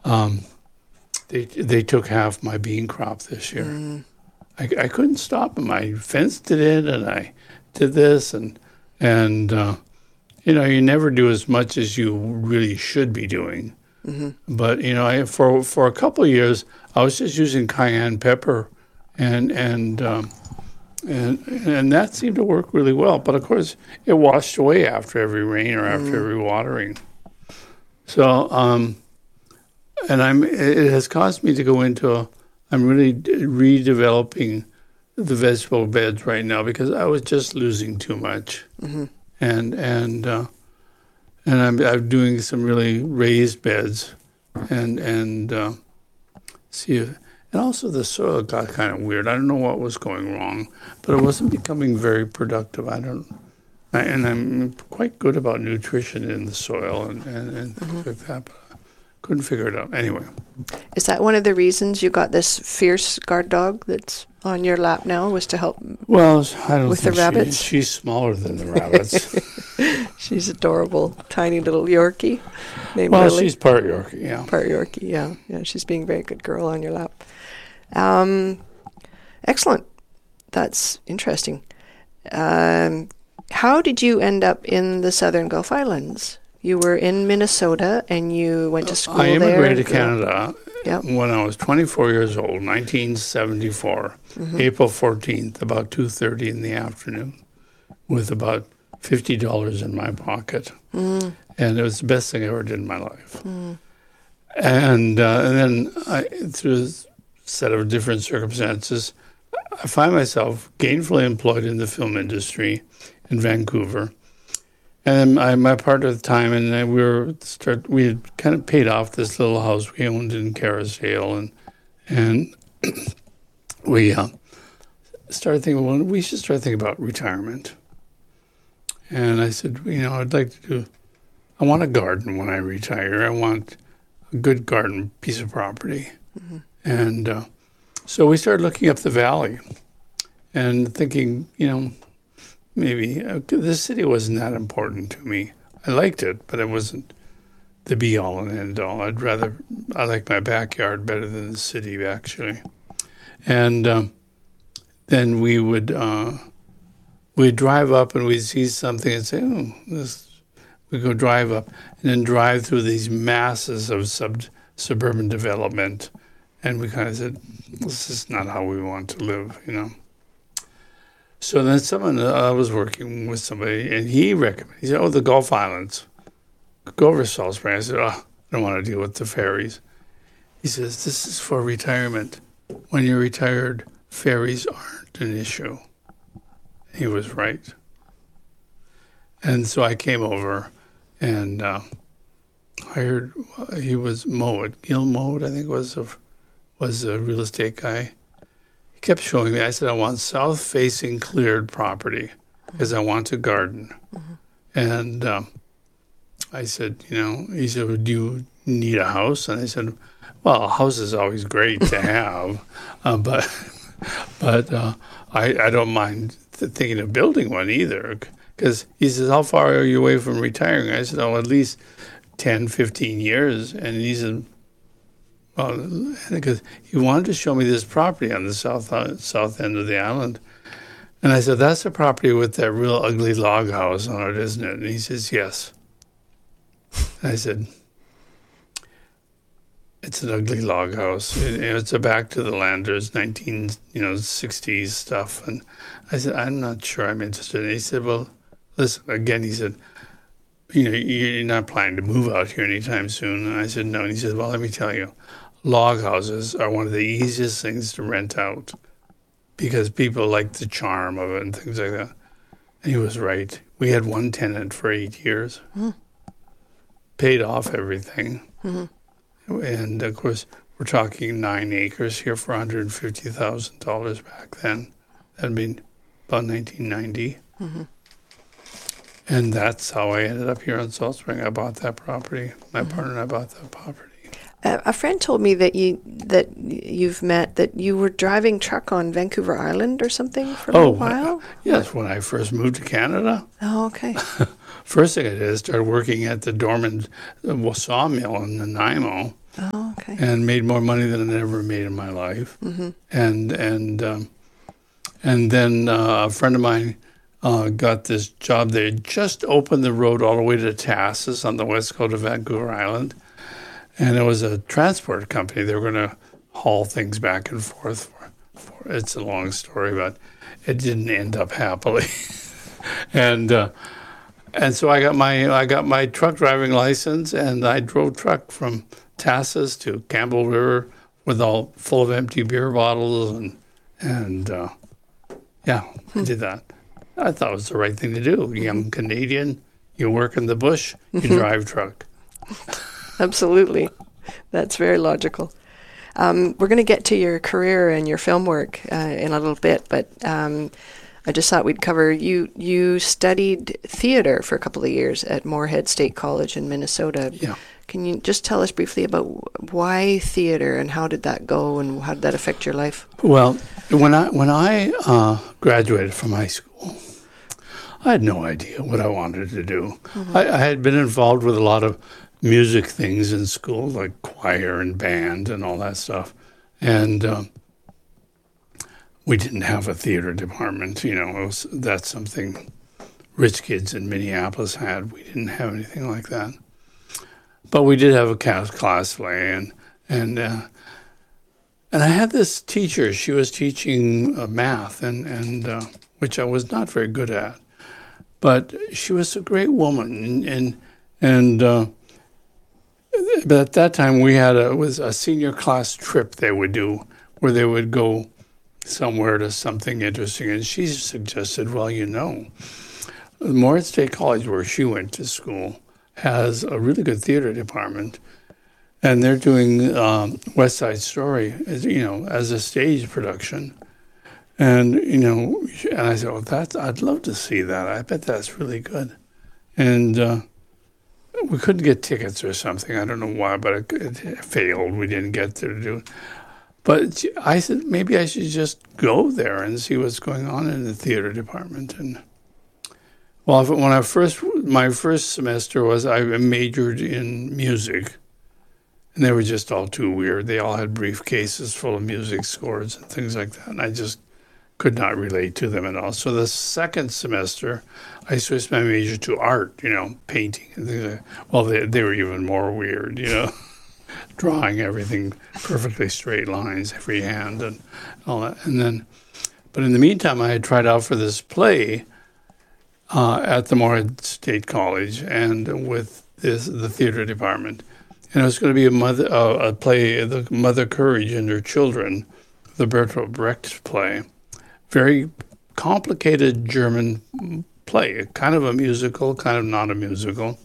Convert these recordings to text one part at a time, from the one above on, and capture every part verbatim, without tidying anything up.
um, they they took half my bean crop this year. Mm. I, I couldn't stop them. I fenced it in, and I did this, and and uh, you know, you never do as much as you really should be doing. Mm-hmm. But you know, I, for for a couple of years, I was just using cayenne pepper, and and um, and and that seemed to work really well. But of course, it washed away after every rain or after mm. every watering. So, um, and I'm it has caused me to go into a, I'm really redeveloping the vegetable beds right now because I was just losing too much, mm-hmm. and and uh, and I'm I'm doing some really raised beds, and and uh, see if, and also the soil got kind of weird. I don't know what was going wrong, but it wasn't becoming very productive. I don't, I, and I'm quite good about nutrition in the soil and and, and mm-hmm. things like that. But couldn't figure it out. Anyway. Is that one of the reasons you got this fierce guard dog that's on your lap now, was to help well, I don't with the think rabbits? She, she's smaller than the rabbits. She's adorable, tiny little Yorkie named Well, Lily. she's part Yorkie, yeah. Part Yorkie, yeah. Yeah, she's being a very good girl on your lap. Um, excellent. That's interesting. Um, how did you end up in the Southern Gulf Islands? You were in Minnesota, and you went to school there. I immigrated to Canada yep. when I was twenty-four years old, nineteen seventy-four, mm-hmm. April fourteenth, about two thirty in the afternoon, with about fifty dollars in my pocket. Mm. And it was the best thing I ever did in my life. Mm. And, uh, and then I, through a set of different circumstances, I find myself gainfully employed in the film industry in Vancouver. And I, my partner at the time, and I, we were start. We had kind of paid off this little house we owned in Carousdale, and and we uh, started thinking, well, we should start thinking about retirement. And I said, you know, I'd like to do. I want a garden when I retire. I want a good garden piece of property, mm-hmm. and uh, so we started looking up the valley, and thinking, you know. Maybe uh, the city wasn't that important to me. I liked it, but it wasn't the be-all and end-all. I'd rather, I like my backyard better than the city, actually. And um, then we would uh, we'd drive up and we'd see something and say, oh, this. We'd go drive up and then drive through these masses of sub suburban development. And we kind of said, this is not how we want to live, you know. So then someone, uh, I was working with somebody, and he recommended, he said, oh, the Gulf Islands. Go over to Salt Spring. I said, oh, I don't want to deal with the ferries. He says, this is for retirement. When you're retired, ferries aren't an issue. He was right. And so I came over and uh, hired, he was Mowat, Gil Mowat, I think was a, was a real estate guy. Kept showing me. I said, I want south-facing cleared property because I want to garden. Mm-hmm. And um, I said, you know, he said, well, do you need a house? And I said, well, a house is always great to have, uh, but but uh, I, I don't mind th- thinking of building one either. Because he says, how far are you away from retiring? I said, oh, at least ten, fifteen years. And he said, well, because he wanted to show me this property on the south uh, south end of the island. And I said, that's a property with that real ugly log house on it, isn't it? And he says, yes. And I said, it's an ugly log house. It, it's a back to the Landers, nineteen, you know, sixties stuff. And I said, I'm not sure I'm interested. And he said, well, listen, again, he said, you know, you're not planning to move out here anytime soon. And I said, no. And he said, well, let me tell you. Log houses are one of the easiest things to rent out because people like the charm of it and things like that. And he was right. We had one tenant for eight years, mm-hmm. paid off everything. Mm-hmm. And, of course, we're talking nine acres here for one hundred fifty thousand dollars back then. That'd been about nineteen ninety. Mm-hmm. And that's how I ended up here in Salt Spring. I bought that property. My mm-hmm. partner and I bought that property. Uh, a friend told me that you that you've met that you were driving truck on Vancouver Island or something for a oh, little while. Uh, yes, when I first moved to Canada. Oh, okay. First thing I did is start working at the Dorman uh, sawmill in Nanaimo. Oh, Okay. and made more money than I ever made in my life. Mm-hmm. And and um, and then uh, a friend of mine uh, got this job. They had just opened the road all the way to Tassus on the west coast of Vancouver Island, and it was a transport company. They were going to haul things back and forth. For, for it's a long story, but it didn't end up happily. and uh, and so I got my I got my truck driving license, and I drove truck from Tassus to Campbell River with all full of empty beer bottles, and and uh, yeah, I did that. I thought it was the right thing to do. Young Canadian, you work in the bush, you drive truck. Absolutely, that's very logical. Um, we're going to get to your career and your film work uh, in a little bit, but um, I just thought we'd cover you. You studied theater for a couple of years at Moorhead State College in Minnesota. Yeah. Can you just tell us briefly about why theater and how did that go and how did that affect your life? Well, when I when I uh, graduated from high school, I had no idea what I wanted to do. Mm-hmm. I, I had been involved with a lot of music things in school, like choir and band and all that stuff, and um, we didn't have a theater department. You know, it was, that's something rich kids in Minneapolis had. We didn't have anything like that. But we did have a class class play, and and uh, and I had this teacher. She was teaching uh, math, and and uh, which I was not very good at, but she was a great woman, and and, and uh, but at that time we had a it was a senior class trip they would do, where they would go somewhere to something interesting, and she suggested, well, you know, Moorhead State College, where she went to school, has a really good theater department, and they're doing um, West Side Story, as, you know, as a stage production. And, you know, and I said, well, that's, I'd love to see that. I bet that's really good. And uh, we couldn't get tickets or something. I don't know why, but it, it failed. We didn't get there to do it. But I said, maybe I should just go there and see what's going on in the theater department. And well, when I first, my first semester was, I majored in music, and they were just all too weird. They all had briefcases full of music scores and things like that, and I just could not relate to them at all. So the second semester, I switched my major to art, you know, painting and things like that. Well, they, they were even more weird, you know, drawing everything perfectly straight lines, freehand and all that. And then, but in the meantime, I had tried out for this play Uh, at the Moorhead State College, and with this the theater department, and it was going to be a mother uh, a play, the Mother Courage and Her Children, the Bertolt Brecht play, very complicated German play, kind of a musical, kind of not a musical,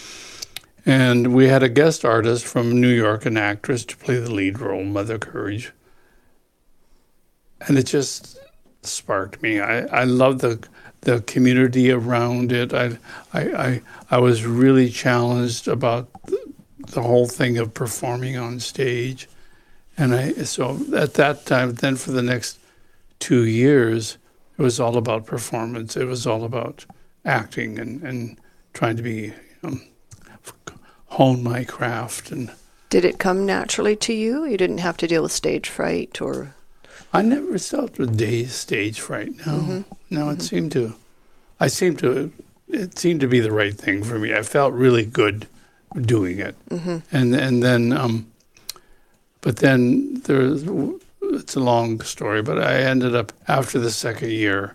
and we had a guest artist from New York, an actress, to play the lead role, Mother Courage, and it just sparked me. I I love the. the community around it. I, I, I, I was really challenged about the, the whole thing of performing on stage. And I, so at that time, then for the next two years, it was all about performance. It was all about acting and, and trying to be, you know, hone my craft. And did it come naturally to you? You didn't have to deal with stage fright or... I never felt with day stage fright. No, mm-hmm. no, it mm-hmm. seemed to, I seemed to, it seemed to be the right thing for me. I felt really good doing it, mm-hmm. and and then, um, but then there's, it's a long story. But I ended up after the second year,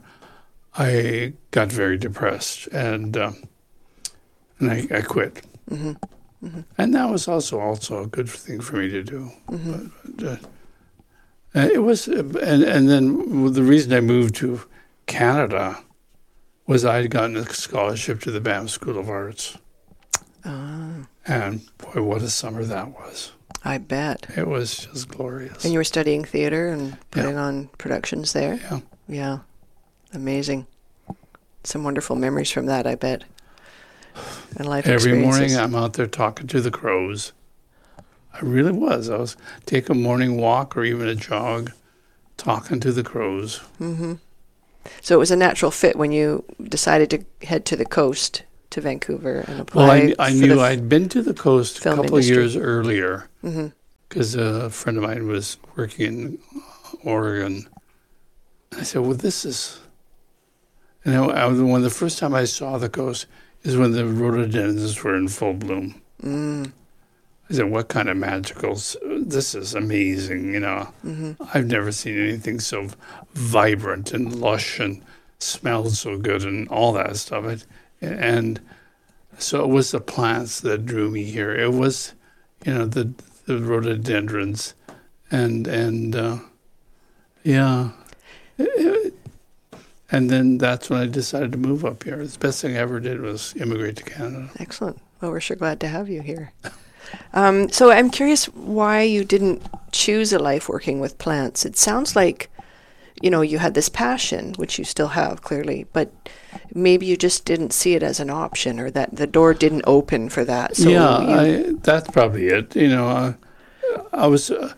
I got very depressed, and um, and I, I quit. Mm-hmm. Mm-hmm. And that was also also a good thing for me to do. Mm-hmm. But, but, uh, Uh, it was, uh, and and then the reason I moved to Canada was I had gotten a scholarship to the Banff School of Arts. Ah. And boy, what a summer that was. I bet. It was just glorious. And you were studying theater and putting yeah. on productions there? Yeah. Yeah. Amazing. Some wonderful memories from that, I bet. And life Every experiences. morning I'm out there talking to the crows. I really was. I was take a morning walk or even a jog, talking to the crows. Mm-hmm. So it was a natural fit when you decided to head to the coast, to Vancouver, and apply. Well, I, I knew I'd been to the coast a couple industry. of years earlier, mm-hmm. because a friend of mine was working in Oregon. I said, well, this is... And I, I, when the first time I saw the coast is when the rhododendrons were in full bloom. Mm. I said, what kind of magical... This is amazing, you know. Mm-hmm. I've never seen anything so vibrant and lush and smells so good and all that stuff. It, and so it was the plants that drew me here. It was, you know, the the rhododendrons, and and uh, yeah, it, it, and then that's when I decided to move up here. The best thing I ever did was immigrate to Canada. Excellent. Well, we're sure glad to have you here. Um, so I'm curious why you didn't choose a life working with plants. It sounds like, you know, you had this passion, which you still have clearly, but maybe you just didn't see it as an option, or that the door didn't open for that. So yeah, you... I, that's probably it. You know, uh, I was. Uh,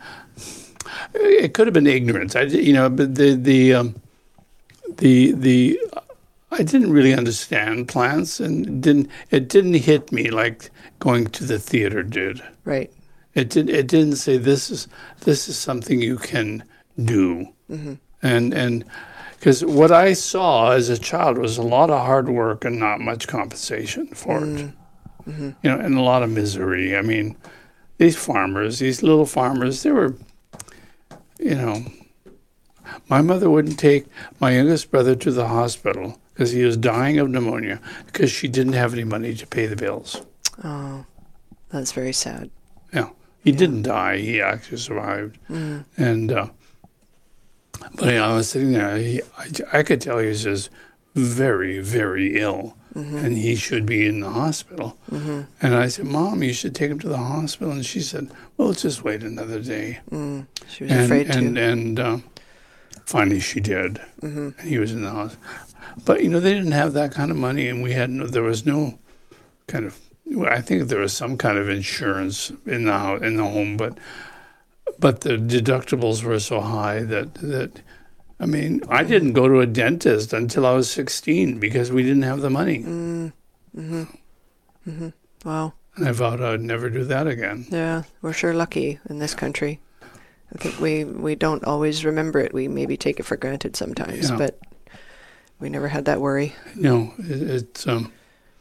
it could have been ignorance. I, you know, but the the um, the the. I didn't really understand plants, and it didn't it didn't hit me like going to the theater did. Right. It did. It didn't say this is this is something you can do. Mm-hmm. And and because what I saw as a child was a lot of hard work and not much compensation for mm. it. Mm-hmm. You know, and a lot of misery. I mean, these farmers, these little farmers, they were, you know, my mother wouldn't take my youngest brother to the hospital because he was dying of pneumonia because she didn't have any money to pay the bills. Oh, that's very sad. Yeah, he yeah. didn't die. He actually survived. Mm. And, uh, but you know, I was sitting there. He, I, I could tell he was just very, very ill, mm-hmm. and he should be in the hospital. Mm-hmm. And I said, Mom, you should take him to the hospital. And she said, well, let's just wait another day. Mm. She was and, afraid and, to. And uh, finally she did. Mm-hmm. And he was in the hospital. But, you know, they didn't have that kind of money, and we had no, there was no kind of, I think there was some kind of insurance in the house, in the home, but but the deductibles were so high that, that I mean, I didn't go to a dentist until I was sixteen because we didn't have the money. Mm. Mm-hmm. Mm-hmm. Wow. And I vowed I'd never do that again. Yeah, we're sure lucky in this country. I think we, we don't always remember it. We maybe take it for granted sometimes, yeah. but we never had that worry. No, it, it's, um,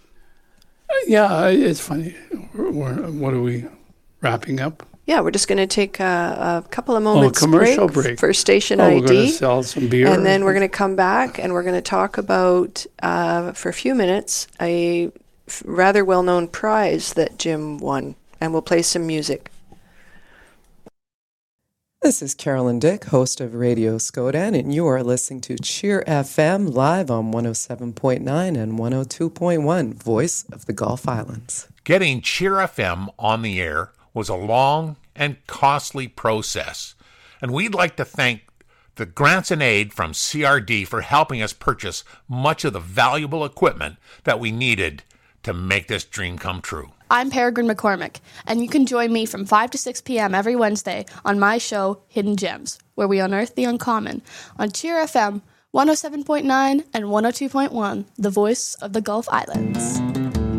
yeah, it's funny. We're, we're, what are we wrapping up? Yeah, we're just going to take a, a couple of moments oh, commercial break, break for station oh, I D. We're going to sell some beer. And then we're going to come back and we're going to talk about, uh, for a few minutes, a f- rather well-known prize that Jim won. And we'll play some music. This is Carolyn Dick, host of Radio Skodan, and you are listening to Cheer F M live on one oh seven point nine and one oh two point one, Voice of the Gulf Islands. Getting Cheer F M on the air was a long and costly process, and we'd like to thank the grants and aid from C R D for helping us purchase much of the valuable equipment that we needed to make this dream come true. I'm Peregrine McCormick, and you can join me from five to six p.m. every Wednesday on my show, Hidden Gems, where we unearth the uncommon, on Cheer F M one oh seven point nine and one oh two point one, the voice of the Gulf Islands.